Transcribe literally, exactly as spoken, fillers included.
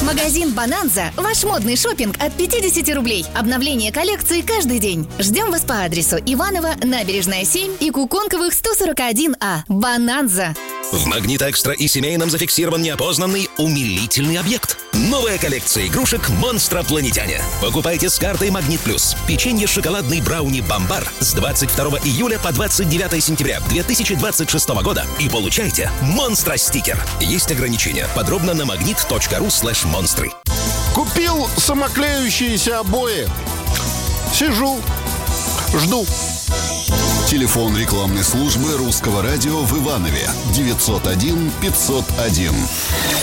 Магазин «Бонанза» – ваш модный шопинг от пятьдесят рублей. Обновление коллекции каждый день. Ждем вас по адресу Иваново, Набережная, семь и Куконковых, сто сорок один А. «Бонанза». В «Магнит Экстра» и семейном зафиксирован неопознанный умилительный объект. Новая коллекция игрушек «Монстропланетяне». Покупайте с картой «Магнит Плюс». Печенье шоколадный брауни «Бомбар» с двадцать второго июля по двадцать девятое сентября две тысячи двадцать шестого года и получайте «Монстро-стикер». Есть ограничения. Подробно на магнит точка ру слэш монстры. Купил самоклеющиеся обои. Сижу, жду. Телефон рекламной службы Русского радио в Иванове девятьсот один пятьсот один.